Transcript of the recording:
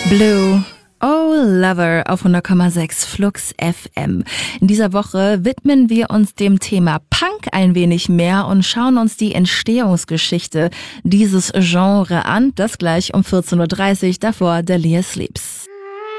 Blue, oh Lover auf 100,6 Flux FM. In dieser Woche widmen wir uns dem Thema Punk ein wenig mehr und schauen uns die Entstehungsgeschichte dieses Genre an. Das gleich um 14.30 Uhr, davor Delia Sleeps.